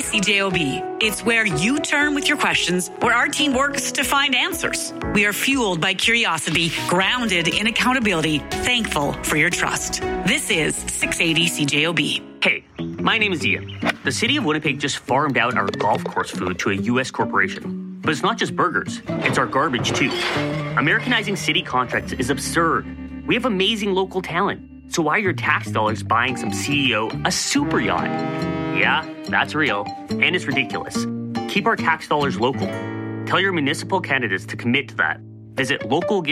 CJOB. It's where you turn with your questions, where our team works to find answers. We are fueled by curiosity, grounded in accountability, thankful for your trust. This is 680 CJOB. Hey, my name is Ian. The city of Winnipeg just farmed out our golf course food to a U.S. corporation. But it's not just burgers, it's our garbage too. Americanizing city contracts is absurd. We have amazing local talent. So why are your tax dollars buying some CEO a super yacht? Yeah, that's real. And it's ridiculous. Keep our tax dollars local. Tell your municipal candidates to commit to that. Visit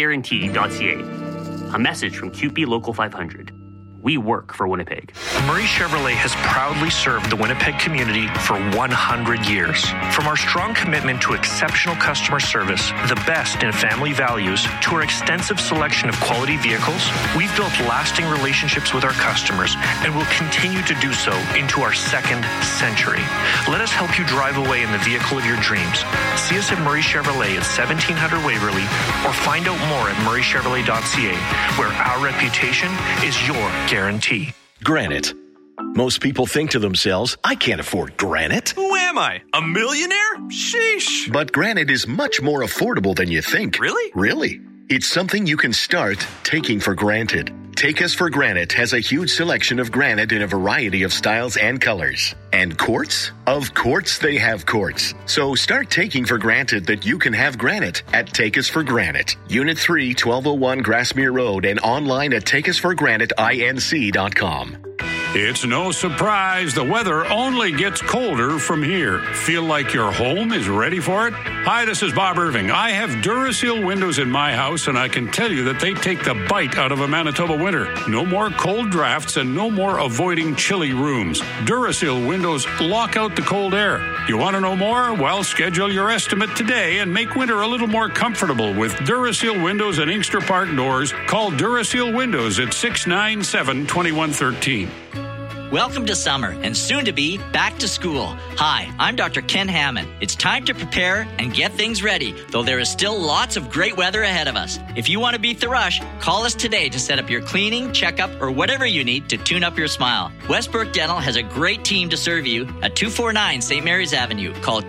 localguarantee.ca. A message from QP Local 500. We work for Winnipeg. Murray Chevrolet has proudly served the Winnipeg community for 100 years. From our strong commitment to exceptional customer service, the best in family values, to our extensive selection of quality vehicles, we've built lasting relationships with our customers and will continue to do so into our second century. Let us help you drive away in the vehicle of your dreams. See us at Murray Chevrolet at 1700 Waverly or find out more at murraychevrolet.ca, where our reputation is your guarantee. Granite. Most people think to themselves, I can't afford granite. Who am I? A millionaire? Sheesh. But granite is much more affordable than you think. Really? Really. It's something you can start taking for granted. Take Us for Granite has a huge selection of granite in a variety of styles and colors. And quartz? Of course they have quartz. So start taking for granted that you can have granite at Take Us for Granite. Unit 3, 1201 Grassmere Road, and online at takeusforgraniteinc.com. It's no surprise the weather only gets colder from here. Feel like your home is ready for it? Hi, this is Bob Irving. I have Duraseal windows in my house, and I can tell you that they take the bite out of a Manitoba winter. No more cold drafts and no more avoiding chilly rooms. Duraseal windows lock out the cold air. You want to know more? Well, schedule your estimate today and make winter a little more comfortable with Duraseal windows and Inkster Park doors. Call Duraseal Windows at 697-2113. Welcome to summer and soon to be back to school. Hi, I'm Dr. Ken Hammond. It's time to prepare and get things ready, though there is still lots of great weather ahead of us. If you want to beat the rush, call us today to set up your cleaning, checkup, or whatever you need to tune up your smile. Westbrook Dental has a great team to serve you at 249 St. Mary's Avenue. Call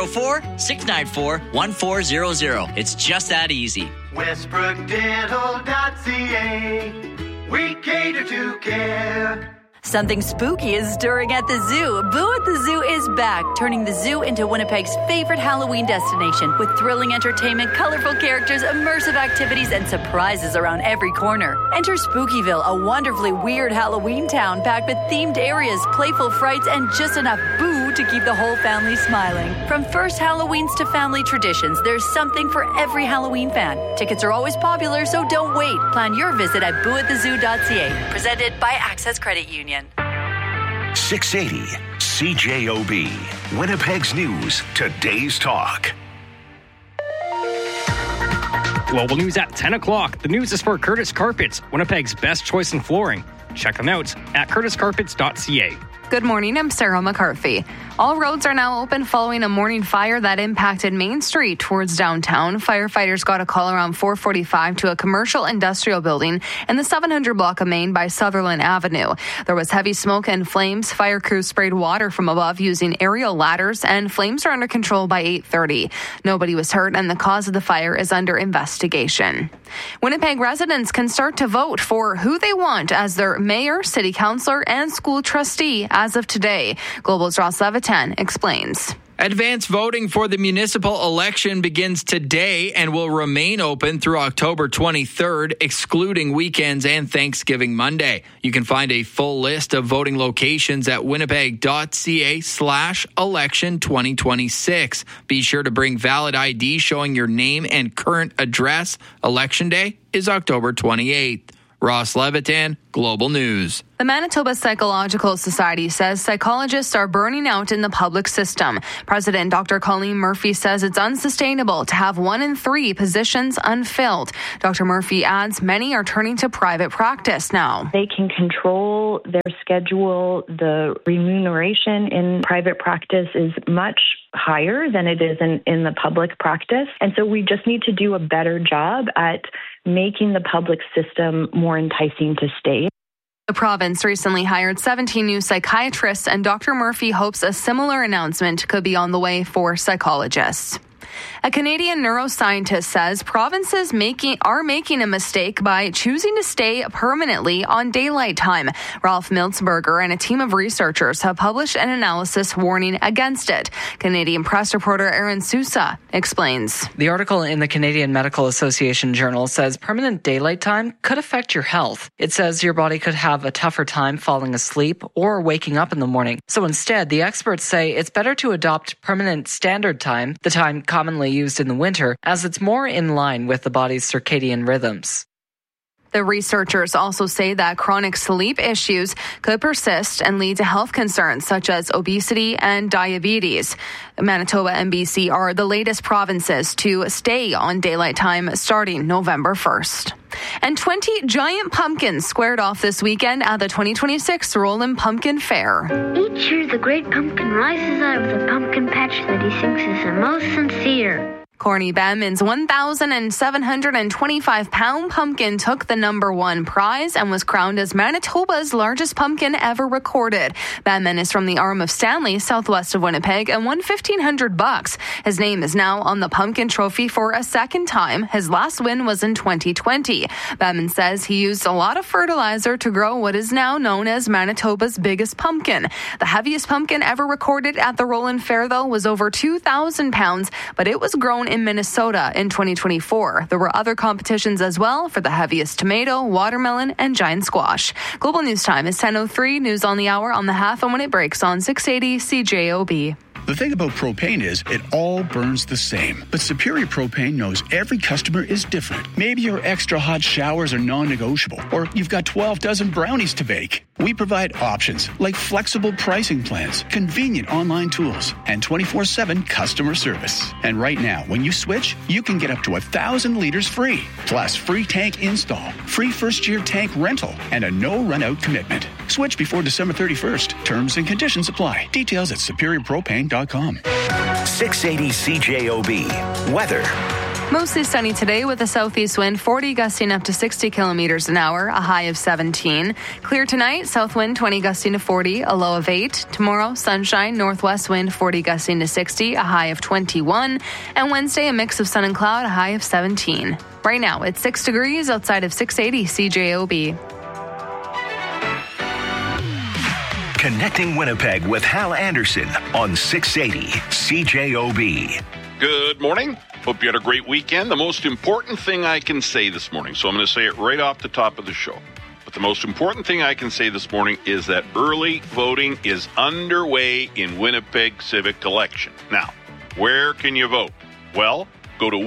204-694-1400. It's just that easy. WestbrookDental.ca. We cater to care. Something spooky is stirring at the zoo. Boo at the Zoo is back, turning the zoo into Winnipeg's favorite Halloween destination with thrilling entertainment, colorful characters, immersive activities, and surprises around every corner. Enter Spookyville, a wonderfully weird Halloween town packed with themed areas, playful frights, and just enough boo to keep the whole family smiling. From first Halloweens to family traditions, there's something for every Halloween fan. Tickets are always popular, so don't wait. Plan your visit at booatthezoo.ca. Presented by Access Credit Union. 680 CJOB, Winnipeg's News, Today's Talk. Global news at 10 o'clock. The news is for Curtis Carpets, Winnipeg's best choice in flooring. Check them out at curtiscarpets.ca. Good morning, I'm Sarah McCarthy. All roads are now open following a morning fire that impacted Main Street towards downtown. Firefighters got a call around 4:45 to a commercial industrial building in the 700 block of Main by Sutherland Avenue. There was heavy smoke and flames. Fire crews sprayed water from above using aerial ladders, and flames are under control by 8:30. Nobody was hurt, and the cause of the fire is under investigation. Winnipeg residents can start to vote for who they want as their mayor, city councillor, and school trustee as of today. Global's Ross Levitan explains. Advance voting for the municipal election begins today and will remain open through October 23rd, excluding weekends and Thanksgiving Monday. You can find a full list of voting locations at winnipeg.ca/election 2026. Be sure to bring valid ID showing your name and current address. Election Day is October 28th. Ross Levitan, Global News. The Manitoba Psychological Society says psychologists are burning out in the public system. President Dr. Colleen Murphy says it's unsustainable to have 1 in 3 positions unfilled. Dr. Murphy adds many are turning to private practice now. They can control their schedule. The remuneration in private practice is much higher than it is in the public practice. And so we just need to do a better job at making the public system more enticing to stay. The province recently hired 17 new psychiatrists, and Dr. Murphy hopes a similar announcement could be on the way for psychologists. A Canadian neuroscientist says provinces are making a mistake by choosing to stay permanently on daylight time. Ralph Miltzberger and a team of researchers have published an analysis warning against it. Canadian press reporter Aaron Sousa explains. The article in the Canadian Medical Association Journal says permanent daylight time could affect your health. It says your body could have a tougher time falling asleep or waking up in the morning. So instead, the experts say it's better to adopt permanent standard time, the time commonly used in the winter, as it's more in line with the body's circadian rhythms. The researchers also say that chronic sleep issues could persist and lead to health concerns such as obesity and diabetes. Manitoba and BC are the latest provinces to stay on daylight time starting November 1st. And 20 giant pumpkins squared off this weekend at the 2026 Roland Pumpkin Fair. Each year, the great pumpkin rises out of the pumpkin patch that he thinks is the most sincere. Corny Badman's 1,725-pound pumpkin took the #1 prize and was crowned as Manitoba's largest pumpkin ever recorded. Badman is from the Arm of Stanley, southwest of Winnipeg, and won $1,500. His name is now on the pumpkin trophy for a second time. His last win was in 2020. Badman says he used a lot of fertilizer to grow what is now known as Manitoba's biggest pumpkin. The heaviest pumpkin ever recorded at the Roland Fair, though, was over 2,000 pounds, but it was grown in Minnesota in 2024. There were other competitions as well for the heaviest tomato, watermelon, and giant squash. Global News Time is 10:03. News on the hour on the half and when it breaks on 680 CJOB. The thing about propane is it all burns the same. But Superior Propane knows every customer is different. Maybe your extra hot showers are non-negotiable, or you've got 12 dozen brownies to bake. We provide options like flexible pricing plans, convenient online tools, and 24/7 customer service. And right now, when you switch, you can get up to 1,000 liters free, plus free tank install, free first-year tank rental, and a no-run-out commitment. Switch before December 31st. Terms and conditions apply. Details at superiorpropane.com. 680 CJOB. Weather. Mostly sunny today with a southeast wind 40 gusting up to 60 kilometers an hour, a high of 17. Clear tonight, south wind 20 gusting to 40, a low of 8. Tomorrow, sunshine, northwest wind 40 gusting to 60, a high of 21. And Wednesday, a mix of sun and cloud, a high of 17. Right now, it's 6 degrees outside of 680 CJOB. Connecting Winnipeg with Hal Anderson on 680 CJOB. Good morning. Hope you had a great weekend. The most important thing I can say this morning, so I'm going to say it right off the top of the show, but the most important thing I can say this morning is that early voting is underway in Winnipeg Civic Election. Now, where can you vote? Well, go to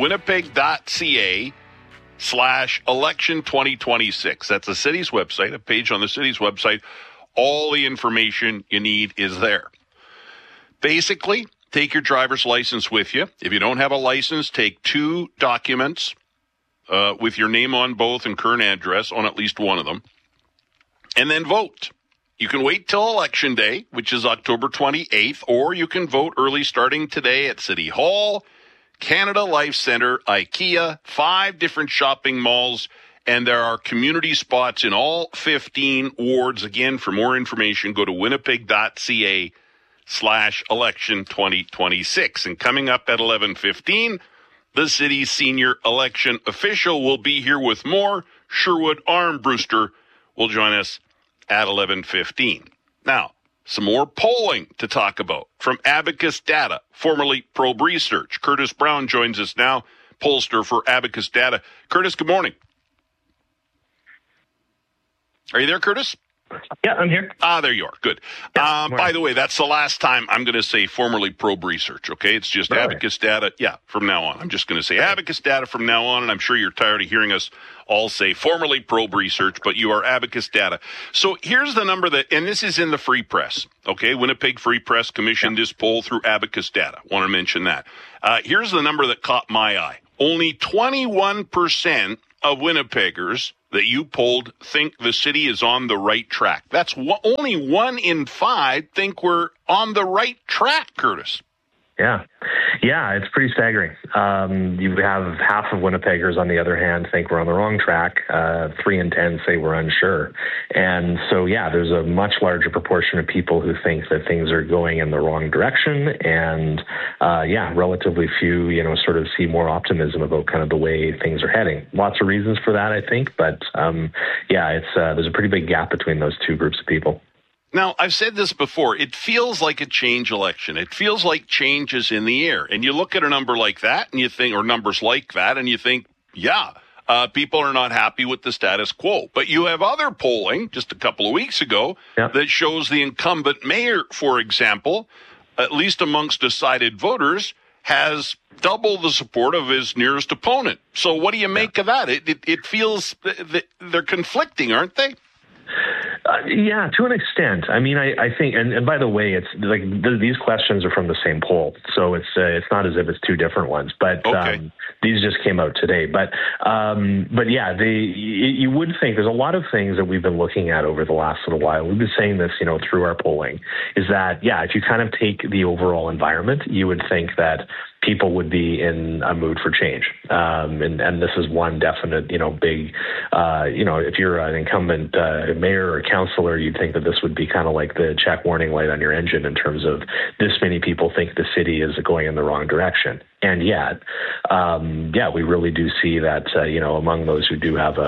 winnipeg.ca/election 2026. That's the city's website, a page on the city's website. All the information you need is there. Basically, take your driver's license with you. If you don't have a license, take 2 documents with your name on both and current address on at least one of them, and then vote. You can wait till Election Day, which is October 28th, or you can vote early starting today at City Hall, Canada Life Centre, IKEA, 5 different shopping malls, and there are community spots in all 15 wards. Again, for more information, go to winnipeg.ca/election 2026. And coming up at 11:15, the city's senior election official will be here with more. Sherwood Armbruster will join us at 11:15. Now, some more polling to talk about from Abacus Data, formerly Probe Research. Curtis Brown joins us now, pollster for Abacus Data. Curtis, good morning. Are you there, Curtis? Yeah, I'm here. There you are. Good. By the way, that's the last time I'm going to say formerly Probe Research, okay? It's just Abacus Data. Yeah, from now on. I'm just going to say Abacus Data from now on, and I'm sure you're tired of hearing us all say formerly Probe Research, but you are Abacus Data. So here's the number that, and this is in the Free Press, okay? Winnipeg Free Press commissioned this poll through Abacus Data. Want to mention that. Here's the number that caught my eye. Only 21% of Winnipeggers that you polled think the city is on the right track. That's only 1 in 5 think we're on the right track, Curtis. Yeah, it's pretty staggering. You have half of Winnipeggers, on the other hand, think we're on the wrong track. 3 in 10 say we're unsure. And so, there's a much larger proportion of people who think that things are going in the wrong direction. And, relatively few, sort of see more optimism about kind of the way things are heading. Lots of reasons for that, I think. But, there's a pretty big gap between those two groups of people. Now, I've said this before. It feels like a change election. It feels like change is in the air. And you look at a number like that and you think, or numbers like that, and you think, people are not happy with the status quo. But you have other polling just a couple of weeks ago that shows the incumbent mayor, for example, at least amongst decided voters, has double the support of his nearest opponent. So what do you make of that? It feels they're conflicting, aren't they? To an extent. I mean, I think, and by the way, it's like these questions are from the same poll, so it's not as if it's two different ones. But these just came out today. But you would think there's a lot of things that we've been looking at over the last little while. We've been saying this, through our polling, is that if you kind of take the overall environment, you would think that people would be in a mood for change. And this is one definite, big, if you're an incumbent mayor or councillor, you'd think that this would be kind of like the check warning light on your engine in terms of this many people think the city is going in the wrong direction. And yet, we really do see that, among those who do have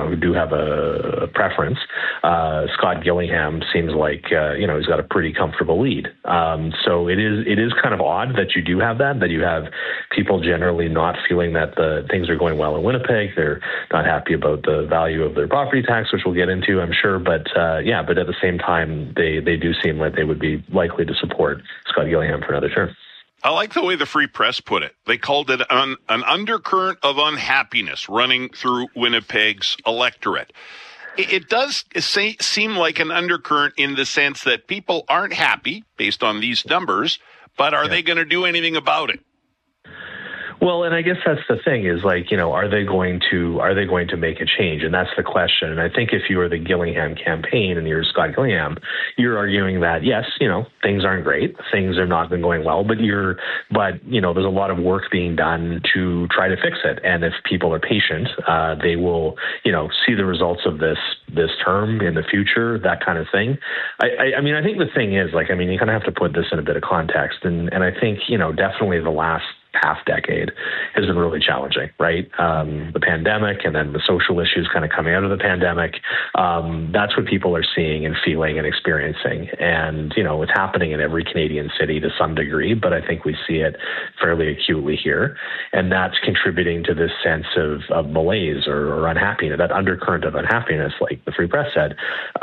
a preference, Scott Gillingham seems like, he's got a pretty comfortable lead. So it is kind of odd that you do have that you have people generally not feeling that the things are going well in Winnipeg. They're not happy about the value of their property tax, which we'll get into, I'm sure. But at the same time, they do seem like they would be likely to support Scott Gillingham for another term. I like the way the Free Press put it. They called it an undercurrent of unhappiness running through Winnipeg's electorate. It does seem like an undercurrent in the sense that people aren't happy based on these numbers, but are they going to do anything about it? Well, and I guess that's the thing is are they going to make a change? And that's the question. And I think if you are the Gillingham campaign and you're Scott Gillingham, you're arguing that, yes, things aren't great. Things have not been going well, but there's a lot of work being done to try to fix it. And if people are patient, they will, see the results of this term in the future, that kind of thing. I mean, I think the thing is you kind of have to put this in a bit of context. And I think, definitely the last half decade has been really challenging, right? The pandemic and then the social issues kind of coming out of the pandemic. That's what people are seeing and feeling and experiencing. And, it's happening in every Canadian city to some degree, but I think we see it fairly acutely here. And that's contributing to this sense of malaise or unhappiness, that undercurrent of unhappiness, like the Free Press said,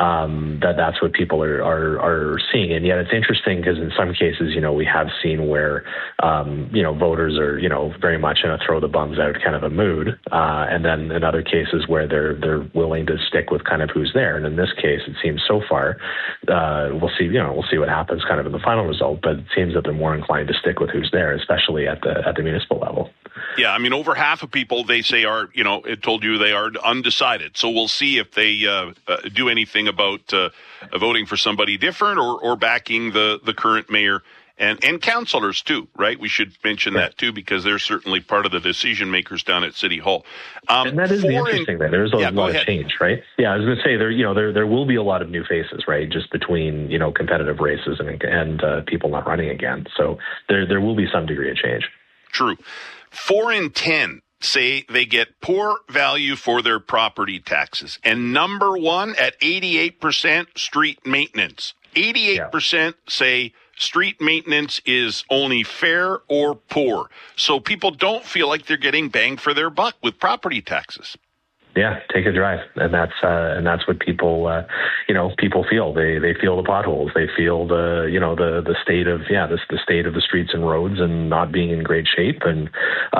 that's what people are seeing. And yet it's interesting because in some cases, we have seen where, voters are, very much in a throw the bums out kind of a mood. And then in other cases where they're willing to stick with kind of who's there. And in this case, it seems so far, we'll see what happens kind of in the final result, but it seems that they're more inclined to stick with who's there, especially at the municipal level. Yeah. I mean, over half of people they say are, it told you they are undecided. So we'll see if they do anything about voting for somebody different or backing the current mayor. And councillors too, right? We should mention that too, because they're certainly part of the decision makers down at City Hall. And that is the interesting thing. There's a lot of change, right? Yeah, I was going to say there will be a lot of new faces, right? Just between competitive races and people not running again. So there will be some degree of change. True. 4 in 10 say they get poor value for their property taxes, and number one at 88%, street maintenance. 88% say street maintenance is only fair or poor. So people don't feel like they're getting bang for their buck with property taxes. Yeah, take a drive, and that's what people people feel. They feel the potholes, they feel the state of the state of the streets and roads and not being in great shape. And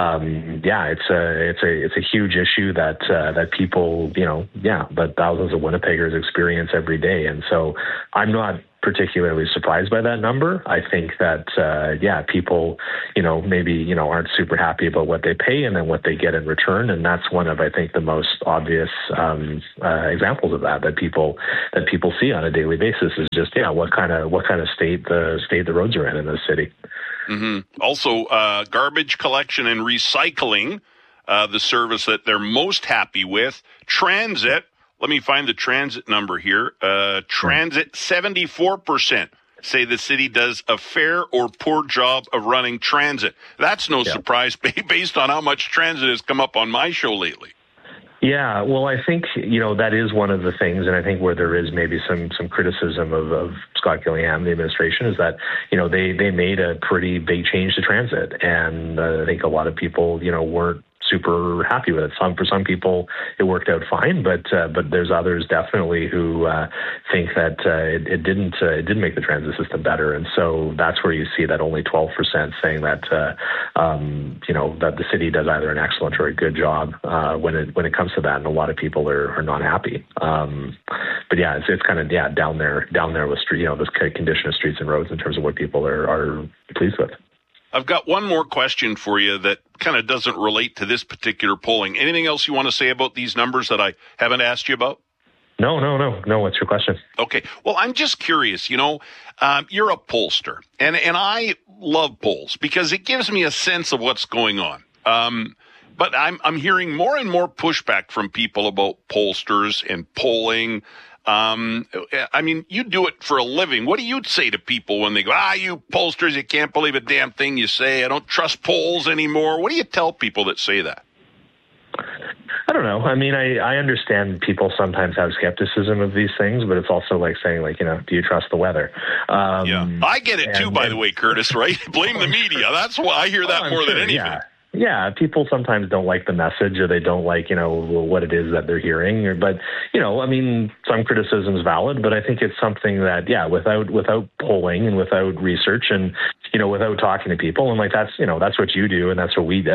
it's a huge issue that people that thousands of Winnipeggers experience every day. And so I'm not particularly surprised by that number. I think that, people, maybe, aren't super happy about what they pay and then what they get in return. And that's one of, I think, the most obvious examples of that people see on a daily basis is just, what kind of state the roads are in this city. Mm-hmm. Also, garbage collection and recycling, the service that they're most happy with. Transit, let me find the transit number here. Transit, 74% say the city does a fair or poor job of running transit. That's no surprise based on how much transit has come up on my show lately. Yeah, well, I think, that is one of the things, and I think where there is maybe some criticism of Scott Gillingham, the administration, is that, they made a pretty big change to transit, and I think a lot of people, weren't super happy with it. For some people, it worked out fine, but there's others definitely who think that it didn't make the transit system better, and so that's where you see that only 12% saying that that the city does either an excellent or a good job when it comes to that, and a lot of people are not happy. But yeah, it's kind of down there with this condition of streets and roads in terms of what people are pleased with. I've got one more question for you that kind of doesn't relate to this particular polling. Anything else you want to say about these numbers that I haven't asked you about? No. What's your question? Okay. Well, I'm just curious, you're a pollster, and I love polls because it gives me a sense of what's going on. But I'm hearing more and more pushback from people about pollsters and polling. You do it for a living. What do you say to people when they go, you pollsters, you can't believe a damn thing you say. I don't trust polls anymore. What do you tell people that say that? I don't know. I understand people sometimes have skepticism of these things, but it's also like saying, do you trust the weather? I get it too, by the way, Curtis, right? Blame the media. That's why I hear that more than anything. Yeah, people sometimes don't like the message, or they don't like, what it is that they're hearing. But, some criticism is valid, but I think it's something that, without polling and without research and, without talking to people, and that's what you do, and that's what we do.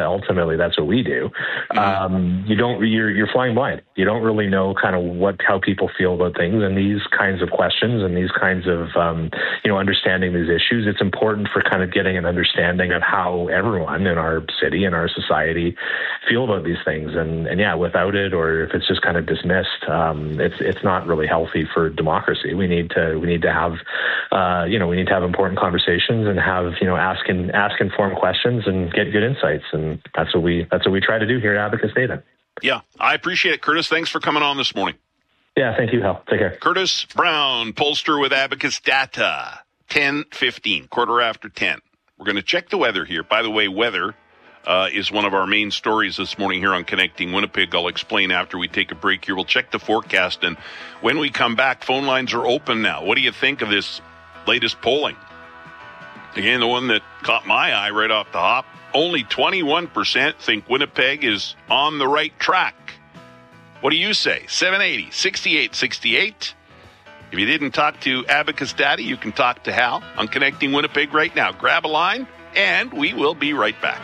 You're flying blind. You don't really know kind of how people feel about things, and these kinds of questions and these kinds of, understanding these issues. It's important for kind of getting an understanding of how everyone in our city and our society feel about these things, and without it, or if it's just kind of dismissed, it's not really healthy for democracy. We need to have important conversations and have ask informed questions and get good insights, and that's what we try to do here at Abacus Data. Yeah, I appreciate it, Curtis. Thanks for coming on this morning. Yeah, thank you, Hal. Take care. Curtis Brown, pollster with Abacus Data. 10:15, quarter after 10. We're going to check the weather here. By the way, weather is one of our main stories this morning here on Connecting Winnipeg. I'll explain after we take a break here. We'll check the forecast, and when we come back, phone lines are open now. What do you think of this latest polling? Again, the one that caught my eye right off the hop, only 21% think Winnipeg is on the right track. What do you say? 780-6868. If you didn't talk to Abacus Data, you can talk to Hal on Connecting Winnipeg right now. Grab a line, and we will be right back.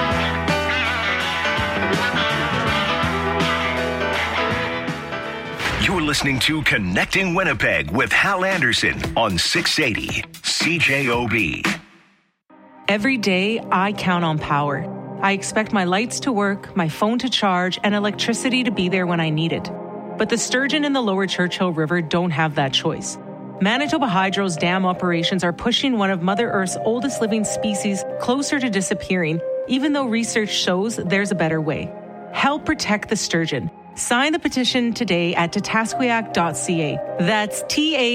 You're listening to Connecting Winnipeg with Hal Anderson on 680 CJOB. Every day, I count on power. I expect my lights to work, my phone to charge, and electricity to be there when I need it. But the sturgeon in the lower Churchill River don't have that choice. Manitoba Hydro's dam operations are pushing one of Mother Earth's oldest living species closer to disappearing, even though research shows there's a better way. Help protect the sturgeon. Sign the petition today at tatasquiac.ca. That's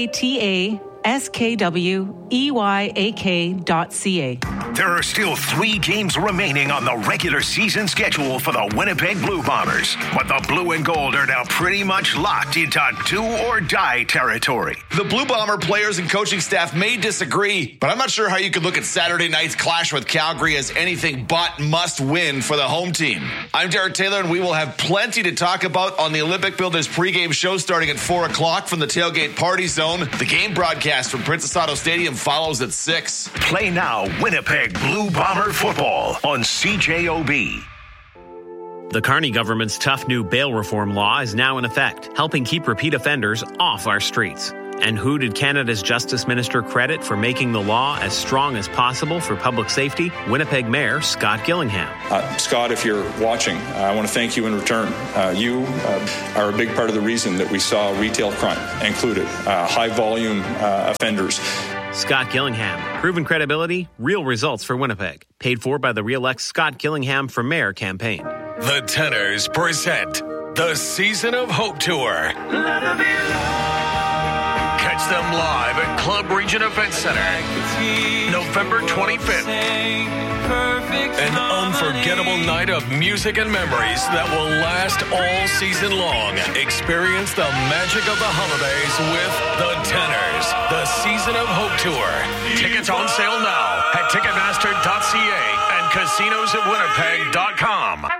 TATASKWEYAK.ca. There are still 3 games remaining on the regular season schedule for the Winnipeg Blue Bombers, but the Blue and Gold are now pretty much locked into do-or-die territory. The Blue Bomber players and coaching staff may disagree, but I'm not sure how you could look at Saturday night's clash with Calgary as anything but must-win for the home team. I'm Derek Taylor, and we will have plenty to talk about on the Olympic Builders pregame show starting at 4 o'clock from the Tailgate Party Zone. The game broadcast from Princess Auto Stadium follows at 6. Play now, Winnipeg Blue Bomber football on CJOB. The Carney government's tough new bail reform law is now in effect, helping keep repeat offenders off our streets. And who did Canada's Justice Minister credit for making the law as strong as possible for public safety? Winnipeg Mayor Scott Gillingham. Scott, if you're watching, I want to thank you in return. You are a big part of the reason that we saw retail crime included, high volume offenders Scott Gillingham. Proven credibility, real results for Winnipeg. Paid for by the Re-elect Scott Gillingham for Mayor campaign. The Tenors present the Season of Hope Tour. Catch them live at Club Region Event Center, November 25th. An unforgettable night of music and memories that will last all season long. Experience the magic of the holidays with the Tenors, the Season of Hope Tour. Tickets on sale now at Ticketmaster.ca and casinosofwinnipeg.com.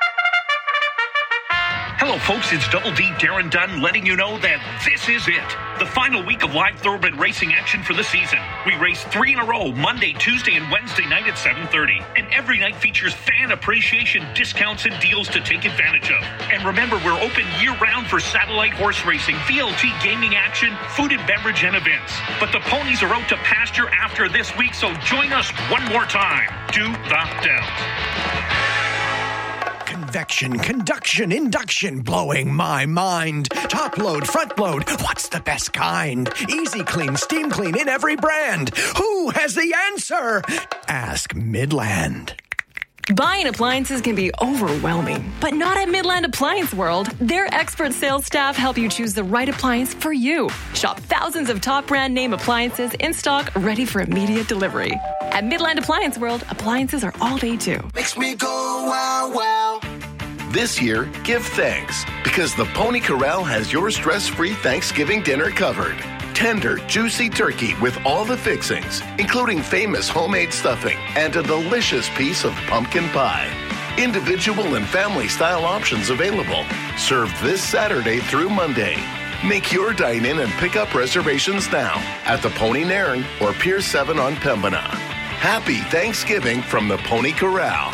Hello, folks. It's Double D Darren Dunn letting you know that this is it. The final week of live thoroughbred racing action for the season. We race 3 in a row, Monday, Tuesday, and Wednesday night at 7:30. And every night features fan appreciation discounts and deals to take advantage of. And remember, we're open year-round for satellite horse racing, VLT gaming action, food and beverage, and events. But the ponies are out to pasture after this week, so join us one more time. Do the Dells. Convection, conduction, induction, blowing my mind. Top load, front load, what's the best kind? Easy clean, steam clean in every brand. Who has the answer? Ask Midland. Buying appliances can be overwhelming, but not at Midland Appliance World. Their expert sales staff help you choose the right appliance for you. Shop thousands of top brand name appliances in stock, ready for immediate delivery. At Midland Appliance World, appliances are all they do. Makes me go wow, wow. This year, give thanks, because the Pony Corral has your stress-free Thanksgiving dinner covered. Tender, juicy turkey with all the fixings, including famous homemade stuffing and a delicious piece of pumpkin pie. Individual and family-style options available. Served this Saturday through Monday. Make your dine-in and pick-up reservations now at the Pony Nairn or Pier 7 on Pembina. Happy Thanksgiving from the Pony Corral.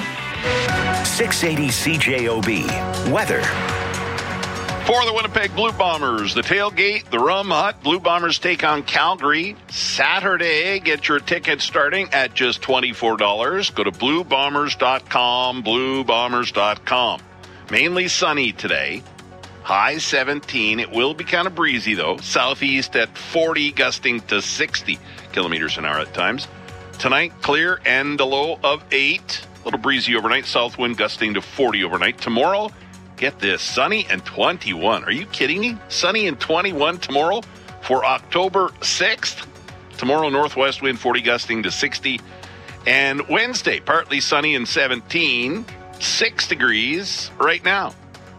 680 CJOB. Weather. For the Winnipeg Blue Bombers, the tailgate, the Rum Hut, Blue Bombers take on Calgary Saturday. Get your tickets starting at just $24. Go to bluebombers.com, bluebombers.com. Mainly sunny today. High 17. It will be kind of breezy, though. Southeast at 40, gusting to 60 kilometers an hour at times. Tonight, clear and a low of 8. A little breezy overnight. South wind gusting to 40 overnight. Tomorrow, get this, sunny and 21. Are you kidding me? Sunny and 21 tomorrow for October 6th. Tomorrow, northwest wind 40 gusting to 60. And Wednesday, partly sunny and 17. 6 degrees right now.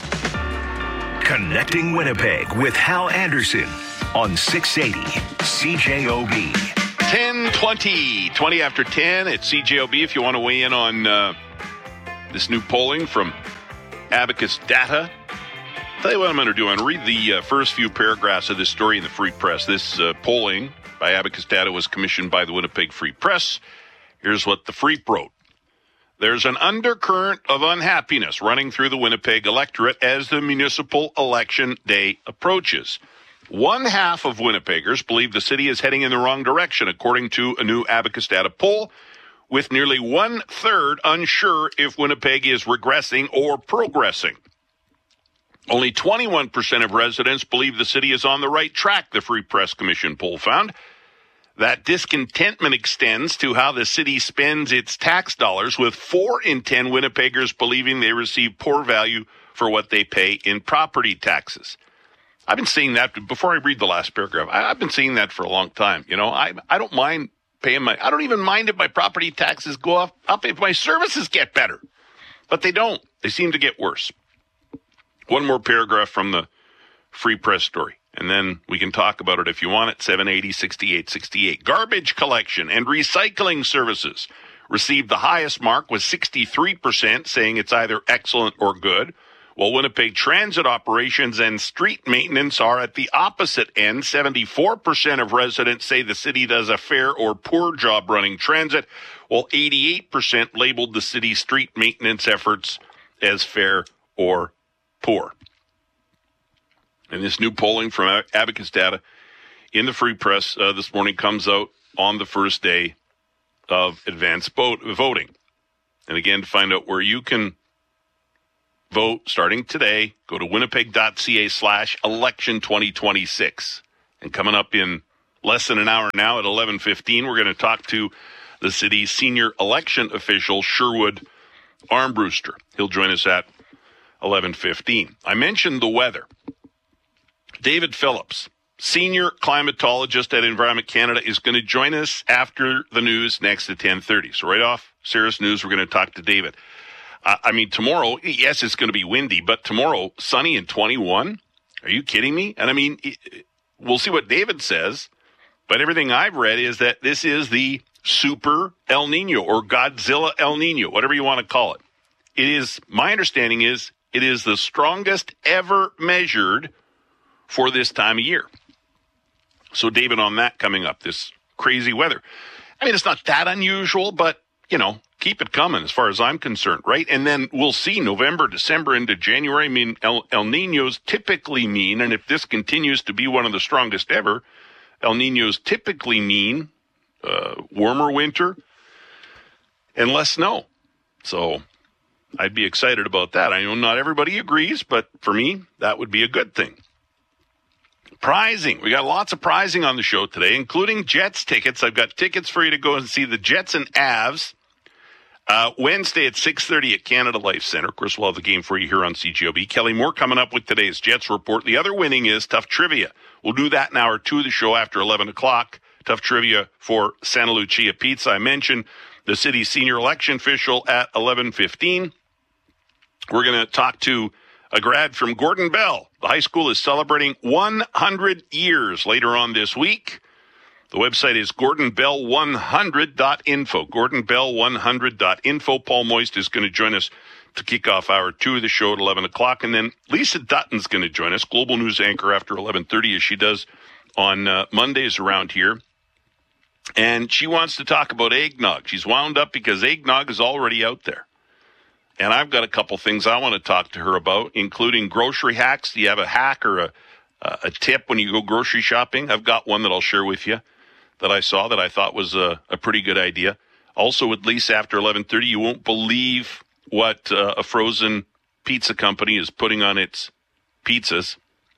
Connecting Winnipeg with Hal Anderson on 680 CJOB. 10:20, 20 after 10 at CJOB. If you want to weigh in on this new polling from Abacus Data. I'll tell you what I'm going to do. I'm going to read the first few paragraphs of this story in the Free Press. This polling by Abacus Data was commissioned by the Winnipeg Free Press. Here's what the Free wrote. There's an undercurrent of unhappiness running through the Winnipeg electorate as the municipal election day approaches. One half of Winnipeggers believe the city is heading in the wrong direction, according to a new Abacus Data poll, with nearly 1/3 unsure if Winnipeg is regressing or progressing. Only 21% of residents believe the city is on the right track, the Free Press Commission poll found. That discontentment extends to how the city spends its tax dollars, with 4 in 10 Winnipeggers believing they receive poor value for what they pay in property taxes. I've been seeing that before I read the last paragraph. I've been seeing that for a long time. You know, I don't mind paying I don't even mind if my property taxes go up if my services get better. But they don't. They seem to get worse. One more paragraph from the Free Press story, and then we can talk about it if you want it. 780-6868. Garbage collection and recycling services received the highest mark, with 63% saying it's either excellent or good, while Winnipeg transit operations and street maintenance are at the opposite end. 74% of residents say the city does a fair or poor job running transit, while 88% labeled the city's street maintenance efforts as fair or poor. And this new polling from Abacus Data in the Free Press this morning comes out on the first day of advanced voting. And again, to find out where you can vote starting today, go to winnipeg.ca/election2026. And coming up in less than an hour now at 11:15. We're going to talk to the city's senior election official, Sherwood Armbruster. He'll join us at 11:15. I mentioned the weather. David Phillips, senior climatologist at Environment Canada, is going to join us after the news next at 10:30. So right off Cirrus News, we're going to talk to David. Tomorrow, yes, it's going to be windy, but tomorrow, sunny and 21. Are you kidding me? And we'll see what David says, but everything I've read is that this is the Super El Nino or Godzilla El Nino, whatever you want to call it. It is, my understanding is, it is the strongest ever measured for this time of year. So David on that coming up, this crazy weather. It's not that unusual, but, keep it coming as far as I'm concerned, right? And then we'll see November, December into January. El Niños typically mean, and if this continues to be one of the strongest ever, El Niños typically mean warmer winter and less snow. So I'd be excited about that. I know not everybody agrees, but for me, that would be a good thing. Prizing. We got lots of prizing on the show today, including Jets tickets. I've got tickets for you to go and see the Jets and Avs Wednesday at 6:30 at Canada Life Center. Of course, we'll have the game for you here on CJOB. Kelly Moore coming up with today's Jets report. The other winning is Tough Trivia. We'll do that in hour 2 of the show after 11 o'clock. Tough Trivia for Santa Lucia Pizza. I mentioned the city's senior election official at 11:15. We're going to talk to a grad from Gordon Bell. The high school is celebrating 100 years later on this week. The website is gordonbell100.info. Gordonbell100.info. Paul Moist is going to join us to kick off hour 2 of the show at 11 o'clock. And then Lisa Dutton's going to join us, global news anchor, after 11:30, as she does on Mondays around here. And she wants to talk about eggnog. She's wound up because eggnog is already out there. And I've got a couple things I want to talk to her about, including grocery hacks. Do you have a hack or a tip when you go grocery shopping? I've got one that I'll share with you that I saw that I thought was a pretty good idea. Also, at least after 11:30, you won't believe what a frozen pizza company is putting on its pizzas.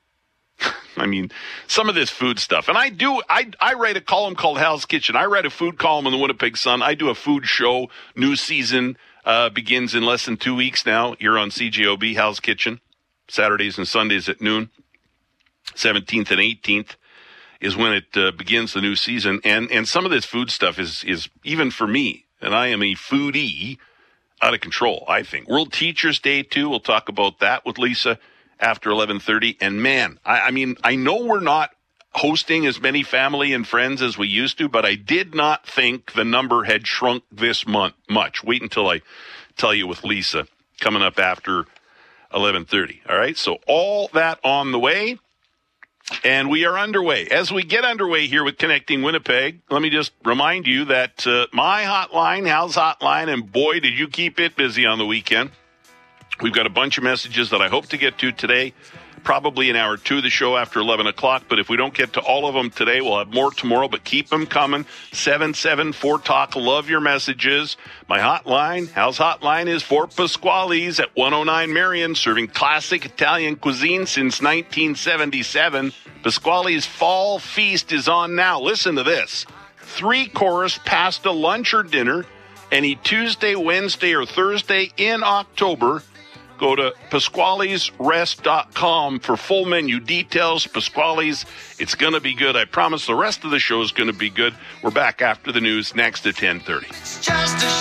Some of this food stuff. And I write a column called Hal's Kitchen. I write a food column in the Winnipeg Sun. I do a food show. New season begins in less than 2 weeks now here on CJOB, Hal's Kitchen, Saturdays and Sundays at noon. 17th and 18th is when it begins the new season. And some of this food stuff is even for me, and I am a foodie, out of control, I think. World Teachers Day, too. We'll talk about that with Lisa after 11:30. And, man, I know we're not hosting as many family and friends as we used to, but I did not think the number had shrunk this month much. Wait until I tell you with Lisa coming up after 11:30. All right, so all that on the way, and we are underway. As we get underway here with Connecting Winnipeg, let me just remind you that my hotline, Hal's hotline, and boy, did you keep it busy on the weekend. We've got a bunch of messages that I hope to get to today, probably in hour 2 of the show after 11 o'clock. But if we don't get to all of them today, we'll have more tomorrow. But keep them coming. 774-TALK. Love your messages. My hotline, Hal's hotline, is for Pasquale's at 109 Marion, serving classic Italian cuisine since 1977. Pasquale's Fall Feast is on now. Listen to this. 3-course pasta lunch or dinner any Tuesday, Wednesday, or Thursday in October. Go to Pasquale'sRest.com for full menu details. Pasquale's, it's going to be good. I promise the rest of the show is going to be good. We're back after the news next at 10:30.